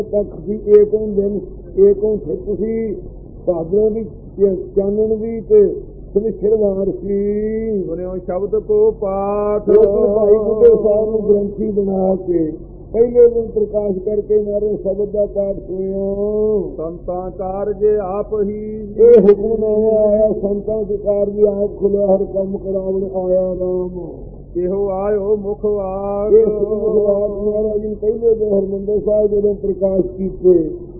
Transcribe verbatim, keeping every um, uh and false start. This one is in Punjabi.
ਤੱਕ ਸੀ ਏਕੋਂ ਦਿਨ ਏਕੋਂ ਸਿੱਖ ਸੀ ਭਾਦਰੋਂ ਦੀ ਚਾਨਣ ਦੀ ਤੇ ਸ਼ਨੀਚਰਵਾਰ ਸੀ। ਸੁਣਿਓ ਸ਼ਬਦ ਕੋ ਪਾਠ ਭਾਈ ਬੁੱਢੇ ਸਾਹਿਬ ਨੂੰ ਗ੍ਰੰਥੀ ਬਣਾ ਕੇ ਪਹਿਲੇ ਦਿਨ ਪ੍ਰਕਾਸ਼ ਕਰਕੇ ਮਾਰੇ ਸ਼ਬਦ ਦਾ ਪਾਠ ਸੁਣਿਆ। ਸੰਤਾਂ ਕਾਰਜ ਆਪ ਹੀ ਇਹ ਹੁਕਮ ਨਵਾਂ ਆਇਆ ਸੰਤਾਂ ਦੇ ਕਾਰਜ ਆਪ ਖੁੱਲਿਆ ਹਰ ਕੰਮ ਕਰਾਵਣ ਆਇਆ ਰਾਮ। ਇਹੋ ਆਇਓ ਮੁਖਵਾਕ। ਇਹ ਮੁਖਵਾਕ ਮਹਾਰਾਜ ਜੀ ਪਹਿਲੇ ਦਿਨ ਹਰਿਮੰਦਰ ਸਾਹਿਬ ਜਦੋਂ ਪ੍ਰਕਾਸ਼ ਕੀਤੇ